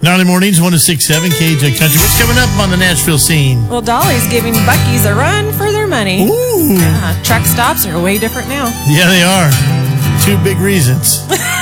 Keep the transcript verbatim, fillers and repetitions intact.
Valley Mornings, one oh six point seven K J Country. What's coming up on the Nashville scene? Well, Dolly's giving Buc-ee's a run for their money. Ooh. Yeah, truck stops are way different now. Yeah, they are. Two big reasons.